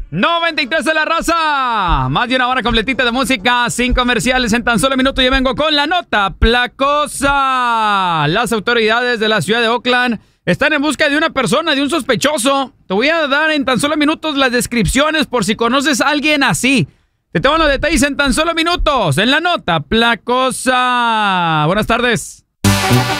93 de la raza. Más de una hora completita de música, sin comerciales. En tan solo minutos yo vengo con la nota placosa. Las autoridades de la ciudad de Oakland están en busca de una persona, de un sospechoso. Te voy a dar en tan solo minutos las descripciones por si conoces a alguien así. Te tengo los detalles en tan solo minutos en la nota placosa. Buenas tardes.